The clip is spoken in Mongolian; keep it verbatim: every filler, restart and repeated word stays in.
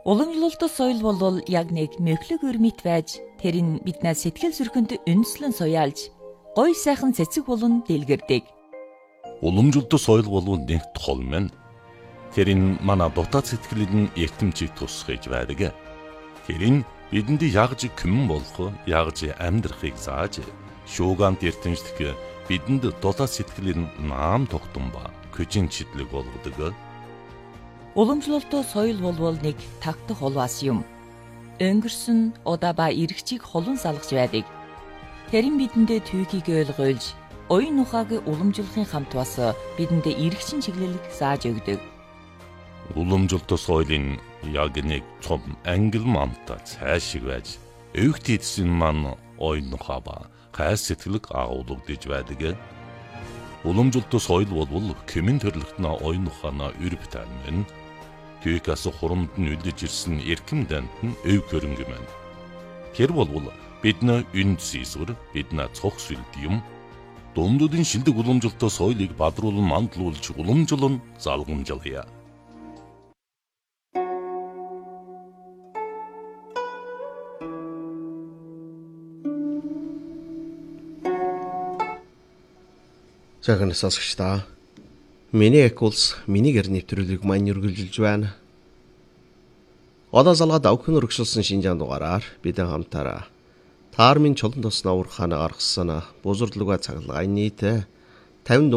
Уламжлалт соёл бол яг нэг мөглөг өрмит байж тэр нь биднээс сэтгэл зүрхэнд үндэслэн суяалж гой сайхан цэцэг болон дэлгэрдэг. Уламжлалт соёл бол нэг тол мэн. Тэр нь манай дотоод сэтгэлийн эртэмчийг тусгаж байдаг. Тэр нь бидэнд ягж күмэн болох, ягж амьдрахыг зааж, шуугант эртэмжлэх бидэнд дотоод сэтгэлийн наам тогтун ба көжин читлэг болгодог. Уламжлалт соёл бол нэг тагтах холвас юм. Өнгөрсөн удаа ба эргчийг холон салгаж байдаг. Тэр нь бидэндээ түүхийг ойлгуулж, оюун ухааг уламжлахын хамт бас бидэндээ эргчин чиглэлийг зааж өгдөг. Уламжлалт соёлын яг нэг том ангил мамта цаашиг байж, өвгт эдсэн маань оюун ухаа ба хайр сэтгэлэг агуулгадж байдаг. Уламжлалт соёл бол кэмэн төрлөختнө оюун ухаана өрөв тань. Түүхээс хурамд нь үлдэж ирсэн эрхэм дант нь өв хөрөнгө мэн. Тэр бол бидний үнд зэсвэр, бидний цог сүлд юм. Дундуудын шилдэг уламжлалт соёлыг бадруулан мандлуулж уламжлан залгамжлая. Цагаан сонсогчдаа миний экулс миний гэр нэвтрүүлгийг маань үргэлжилж байна. Одоо залгаад авхин өргөжлсөн шинжаан дугаараар бидэн хамтараа таармын чулан тосноо урхаана гаргасан бузурлуга цаглагын нийт тавин